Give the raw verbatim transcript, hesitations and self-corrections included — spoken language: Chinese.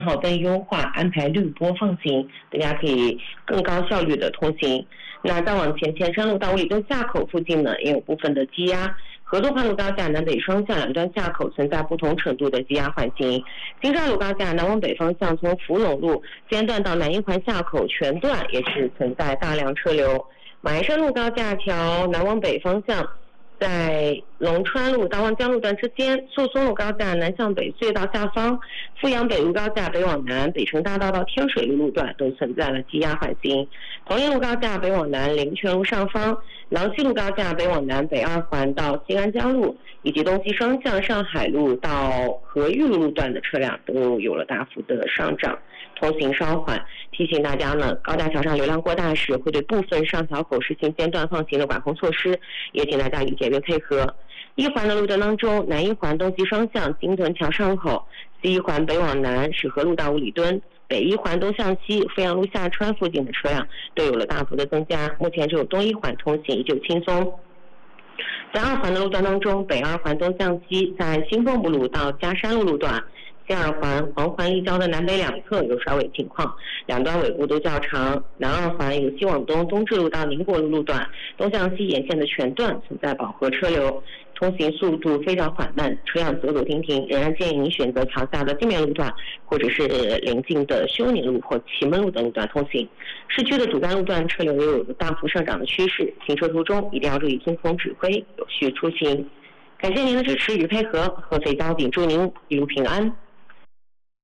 好灯优化安排绿波放行，大家可以更高效率的通行。那再往前，前山路到五里墩下口附近呢，也有部分的积压。合作环路高架南北双向两端下口存在不同程度的积压缓行。金沙路高架南往北方向从福隆路间段到南一环下口全段也是存在大量车流。马鞍山路高架桥南往北方向，在龙川路到望江路段之间，宿松路高架南向北隧道下方，富阳北路高架北往南，北城大道到天水路路段都存在了积压缓行。同一路高架北往南，灵泉路上方，廊西路高架北往南，北二环到新安江路，以及东西双向上海路到和玉路路段的车辆都有了大幅的上涨，通行稍缓。提醒大家呢，高架桥上流量过大时，会对部分上桥口实行间断放行的管控措施，也请大家理解并配合。一环的路段当中，南一环东西双向金屯桥上口，西一环北往南石河路到五里墩，北一环东向西富阳路下川附近的车辆都有了大幅的增加，目前只有东一环通行依旧轻松。在二环的路段当中，北二环东向西在新凤部路到嘉山路路段，西二环黄环立交的南北两侧有甩尾情况，两端尾部都较长。南二环由西往东东至路到宁国路路段，东向西沿线的全段存在饱和车流，通行速度非常缓慢，车辆走走停停，仍然建议您选择桥下的地面路段，或者是邻近的修宁路或祁门路等路段通行。市区的主干路段车流也有大幅上涨的趋势，行车途中一定要注意听从指挥，有序出行。感谢您的支持与配合，合肥交警祝您一路平安。